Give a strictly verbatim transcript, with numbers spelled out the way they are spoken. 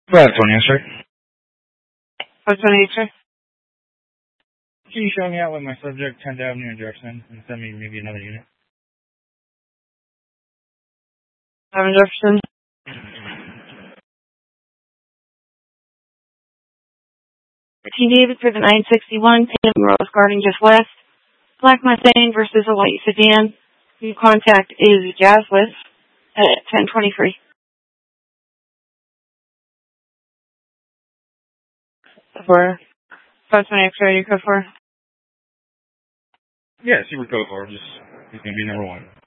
Go ahead, Tony, answer. What's the nature? Can you show me out with my subject, tenth Avenue in Jefferson, and send me maybe another unit? Evan Jefferson. T. David for the nine sixty-one, Payne Rose Garden just west. Black Mustang versus a white sedan. New contact is Jazzless at ten twenty-three. For that's my X-ray you code for. Yeah, super code for just he's gonna be number one.